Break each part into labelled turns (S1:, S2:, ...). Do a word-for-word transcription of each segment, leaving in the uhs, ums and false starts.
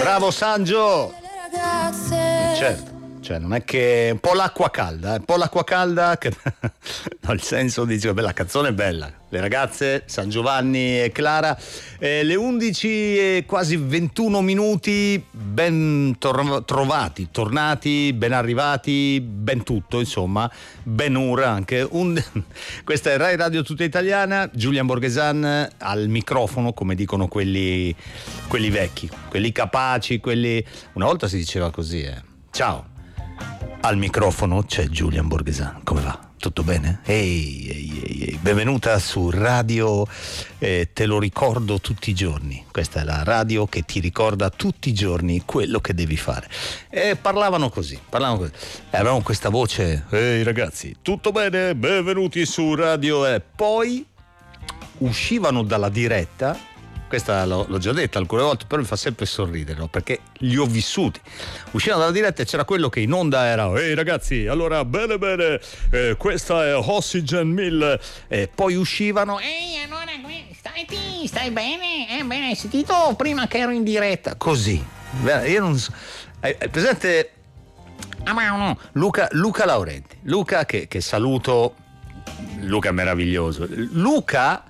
S1: Bravo Sangio! Certo. Cioè, non è che un po' l'acqua calda, eh? un po' l'acqua calda che no, il senso dice, beh, la canzone è bella, le ragazze San Giovanni e Clara, eh, le undici e quasi ventuno minuti, ben tor- trovati, tornati, ben arrivati, ben tutto, insomma, ben ora anche. Un... Questa è Rai Radio Tutta Italiana, Giulian Borghesan al microfono, come dicono quelli, quelli vecchi, quelli capaci, quelli... Una volta si diceva così, eh. Ciao. Al microfono c'è Giulian Borghesan, come va? Tutto bene? Ehi, ehi, ehi, ehi. Benvenuta su Radio eh, Te lo ricordo tutti i giorni. Questa è la radio che ti ricorda tutti i giorni quello che devi fare. E parlavano così, parlavano così. E avevamo questa voce, ehi ragazzi, tutto bene? Benvenuti su Radio E. Poi uscivano dalla diretta. Questa l'ho, l'ho già detta alcune volte, però mi fa sempre sorridere, no? Perché li ho vissuti. Uscivano dalla diretta e c'era quello che in onda era ehi ragazzi, allora bene bene, eh, questa è Oxygen mille, e poi uscivano
S2: ehi allora stai, stai bene? Eh bene, hai sentito prima che ero in diretta?
S1: Così. Io non so. È presente
S2: ah, ma no.
S1: Luca, Luca Laurenti. Luca che, che saluto. Luca è meraviglioso. Luca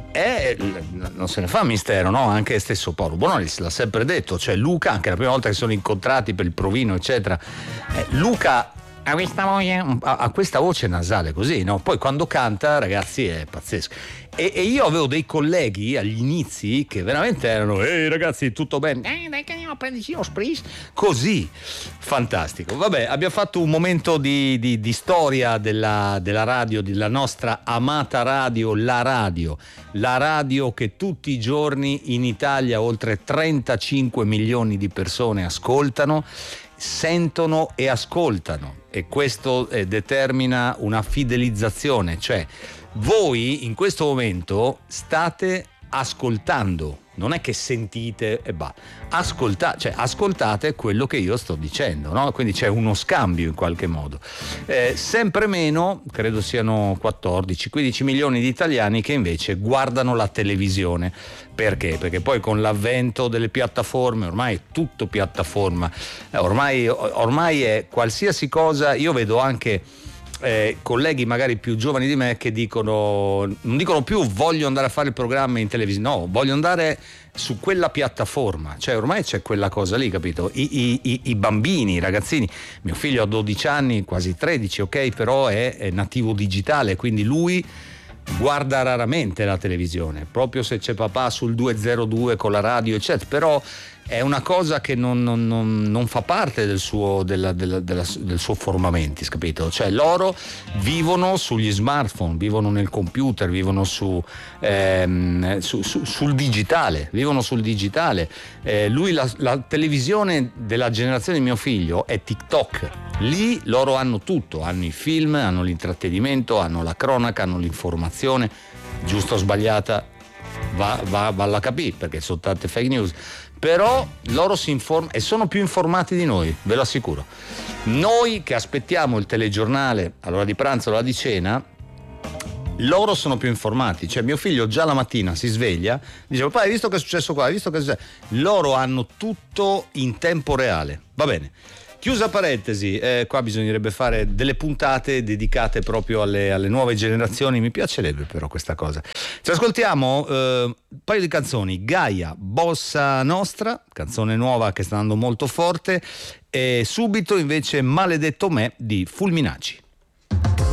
S1: è, non se ne fa mistero, no? Anche stesso Paolo Bonolis l'ha sempre detto, cioè Luca, anche la prima volta che sono incontrati per il provino eccetera, eh, Luca
S2: ha questa voce
S1: ha, ha questa voce nasale così, no? Poi quando canta, ragazzi, è pazzesco. E, e io avevo dei colleghi agli inizi che veramente erano ehi ragazzi, tutto bene?
S2: Eh, dai che andiamo a prenderci lo spritz.
S1: Così, fantastico. Vabbè, abbiamo fatto un momento di, di, di storia della, della radio, della nostra amata radio, la radio. La radio che tutti i giorni in Italia oltre trentacinque milioni di persone ascoltano, sentono e ascoltano. E questo eh, determina una fidelizzazione, cioè voi in questo momento state ascoltando, non è che sentite e bah, ascoltate, cioè ascoltate quello che io sto dicendo, no? Quindi c'è uno scambio in qualche modo. Eh, sempre meno, credo siano quattordici quindici milioni di italiani che invece guardano la televisione. Perché? Perché poi con l'avvento delle piattaforme, ormai è tutto piattaforma, eh, ormai, ormai è qualsiasi cosa. Io vedo anche Eh, colleghi magari più giovani di me che dicono, non dicono più voglio andare a fare il programma in televisione, no, voglio andare su quella piattaforma, cioè ormai c'è quella cosa lì, capito? I, i, i bambini, i ragazzini, mio figlio ha dodici anni, quasi tredici, ok, però è, è nativo digitale, quindi lui guarda raramente la televisione, proprio se c'è papà sul duecentodue con la radio eccetera, però è una cosa che non, non, non, non fa parte del suo, della, della, della, del suo formamenti, capito? Cioè loro vivono sugli smartphone, vivono nel computer, vivono su, ehm, su, su, sul digitale, vivono sul digitale. Eh, lui la, la televisione della generazione di mio figlio è TikTok. Lì loro hanno tutto, hanno i film, hanno l'intrattenimento, hanno la cronaca, hanno l'informazione, giusta o sbagliata va, va, va alla capire perché sono tante fake news. Però loro si informano e sono più informati di noi, ve lo assicuro. Noi che aspettiamo il telegiornale all'ora di pranzo, all'ora di cena, loro sono più informati. Cioè mio figlio già la mattina si sveglia, dice papà hai visto che è successo qua, hai visto che è successo? Loro hanno tutto in tempo reale, va bene. Chiusa parentesi, eh, qua bisognerebbe fare delle puntate dedicate proprio alle, alle nuove generazioni, mi piacerebbe però questa cosa. Ci ascoltiamo eh, un paio di canzoni, Gaia, Bossa Nostra, canzone nuova che sta andando molto forte, e subito invece Maledetto me di Fulminacci.